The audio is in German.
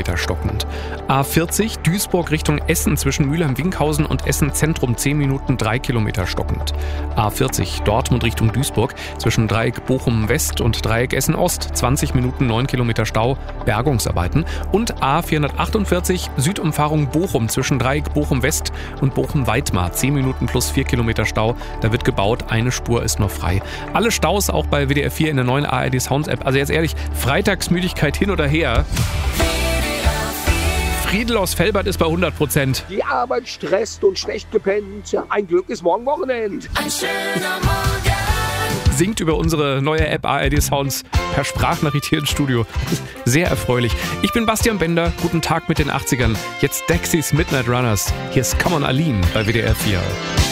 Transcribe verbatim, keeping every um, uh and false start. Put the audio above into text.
Kilometer stockend. A vierzig Duisburg Richtung Essen zwischen Mülheim-Winkhausen und Essen Zentrum zehn Minuten drei Kilometer stockend. A vierzig Dortmund Richtung Duisburg zwischen Dreieck Bochum West und Dreieck Essen Ost zwanzig Minuten neun Kilometer Stau, Bergungsarbeiten. Und A vierhundertachtundvierzig Südumfahrung Bochum zwischen Dreieck Bochum West und Bochum Weitmar zehn Minuten plus vier Kilometer Stau. Da wird gebaut, eine Spur ist noch frei. Alle Staus auch bei W D R vier in der neuen A R D Sounds App. Also jetzt ehrlich, Freitagsmüdigkeit hin oder her. Friedel aus Velbert ist bei hundert Prozent. Die Arbeit stresst und schlecht gepennt. Ja, ein Glück ist morgen Wochenend. Ein schöner Morgen. Singt über unsere neue App A R D Sounds per Sprachnachricht hier ins Studio. Sehr erfreulich. Ich bin Bastian Bender. Guten Tag mit den achtzigern. Jetzt Dexys Midnight Runners. Hier ist Come on Aline bei W D R vier.